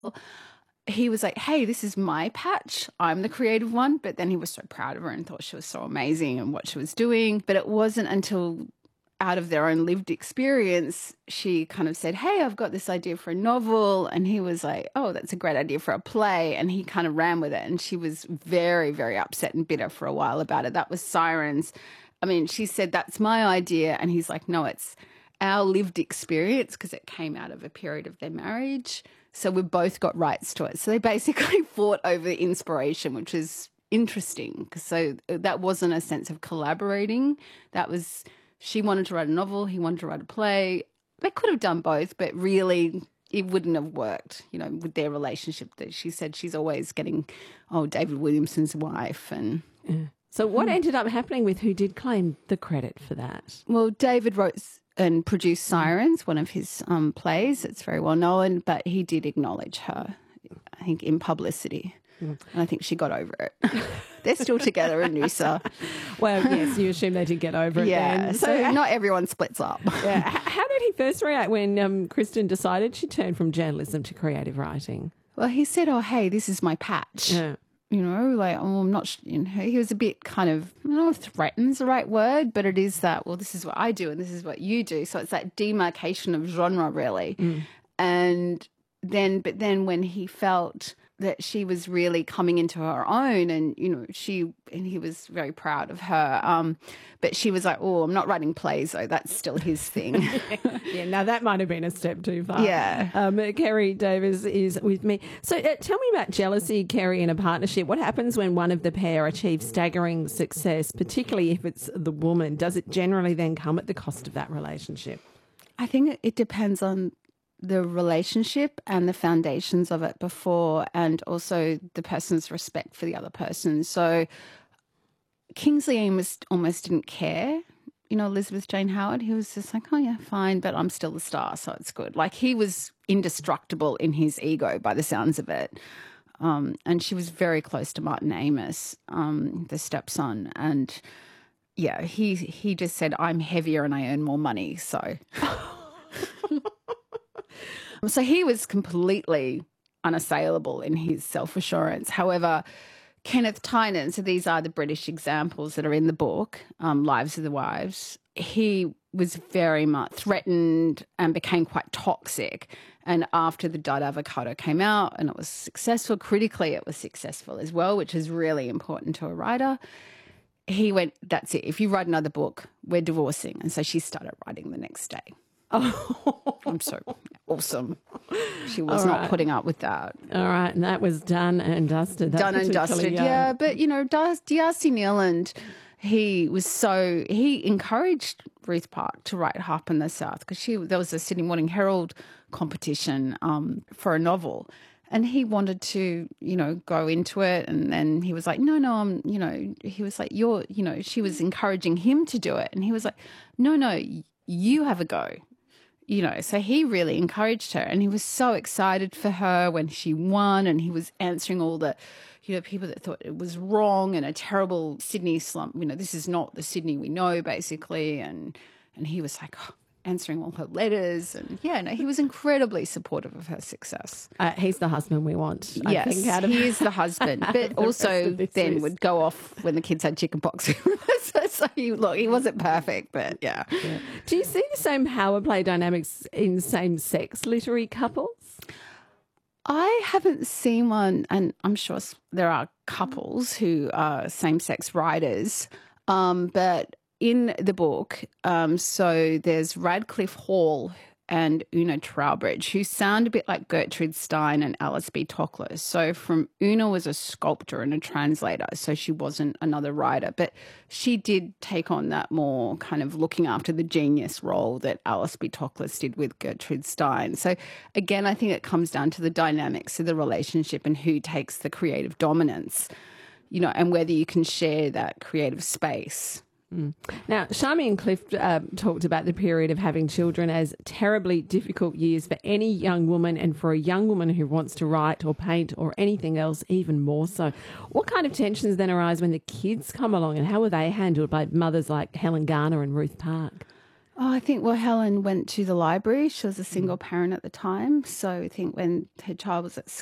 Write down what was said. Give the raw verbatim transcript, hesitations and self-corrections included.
he was like, hey, this is my patch. I'm the creative one. But then he was so proud of her and thought she was so amazing and what she was doing. But it wasn't until out of their own lived experience, she kind of said, hey, I've got this idea for a novel. And he was like, oh, that's a great idea for a play. And he kind of ran with it. And she was very, very upset and bitter for a while about it. That was Sirens. I mean, she said, that's my idea. And he's like, no, it's our lived experience because it came out of a period of their marriage. So we both got rights to it. So they basically fought over the inspiration, which is interesting. So that wasn't a sense of collaborating. That was, she wanted to write a novel, he wanted to write a play. They could have done both, but really it wouldn't have worked, you know, with their relationship. That she said she's always getting, oh, David Williamson's wife. And yeah. So what ended up happening with who did claim the credit for that? Well, David wrote and produced Sirens, one of his um, plays. It's very well known, but he did acknowledge her, I think, in publicity. Mm. And I think she got over it. They're still together in Noosa. Well, yes, you assume they did get over it yeah, then. So, so not everyone splits up. Yeah. How did he first react when um, Kristen decided she turned from journalism to creative writing? Well, he said, oh, hey, this is my patch. Yeah. You know, like, oh, I'm not, you know, he was a bit kind of, I don't know if threaten's the right word, but it is that, well, this is what I do and this is what you do. So it's that demarcation of genre, really. Mm. And then, but then when he felt that she was really coming into her own and, you know, she, and he was very proud of her. Um, but she was like, oh, I'm not writing plays, though. That's still his thing. Yeah, now that might have been a step too far. Yeah. Um, Kerry Davis is with me. So uh, tell me about jealousy, Kerry, in a partnership. What happens when one of the pair achieves staggering success, particularly if it's the woman? Does it generally then come at the cost of that relationship? I think it depends on the relationship and the foundations of it before, and also the person's respect for the other person. So Kingsley Amis almost didn't care. You know, Elizabeth Jane Howard, he was just like, oh, yeah, fine, but I'm still the star, so it's good. Like, he was indestructible in his ego by the sounds of it. Um, and she was very close to Martin Amis, um, the stepson. And, yeah, he, he just said, I'm heavier and I earn more money, so... So he was completely unassailable in his self-assurance. However, Kenneth Tynan, so these are the British examples that are in the book, um, Lives of the Wives, he was very much threatened and became quite toxic. And after The Dud Avocado came out and it was successful, critically it was successful as well, which is really important to a writer, he went, that's it. If you write another book, we're divorcing. And so she started writing the next day. Oh, I'm so awesome. She was right. not putting up with that. All right, and that was done and dusted. That done and dusted, uh, yeah. But, you know, D'Arcy Neiland, he was so, he encouraged Ruth Park to write Harp in the South because she there was a Sydney Morning Herald competition um, for a novel. And he wanted to, you know, go into it. And then he was like, no, no, I'm, you know, he was like, you're, you know, she was encouraging him to do it. And he was like, no, no, you have a go. You know, so he really encouraged her and he was so excited for her when she won, and he was answering all the, you know, people that thought it was wrong and a terrible Sydney slump. You know, this is not the Sydney we know, basically. And, and he was like, oh, answering all her letters. And yeah, no, he was incredibly supportive of her success. Uh, he's the husband we want, I yes, think. Out of he is the husband, but also then list. would go off when the kids had chickenpox. so, so he, look, he wasn't perfect, but yeah. yeah. Do you see the same power play dynamics in same-sex literary couples? I haven't seen one, and I'm sure there are couples who are same-sex writers, um, but in the book, um, so there's Radcliffe Hall and Una Trowbridge, who sound a bit like Gertrude Stein and Alice B. Toklas. So from Una was a sculptor and a translator, so she wasn't another writer, but she did take on that more kind of looking after the genius role that Alice B. Toklas did with Gertrude Stein. So again, I think it comes down to the dynamics of the relationship and who takes the creative dominance, you know, and whether you can share that creative space. Mm. Now, Shami and Cliff uh, talked about the period of having children as terribly difficult years for any young woman, and for a young woman who wants to write or paint or anything else, even more so. What kind of tensions then arise when the kids come along, and how were they handled by mothers like Helen Garner and Ruth Park? Oh, I think, well, Helen went to the library. She was a single parent at the time. So I think when her child was at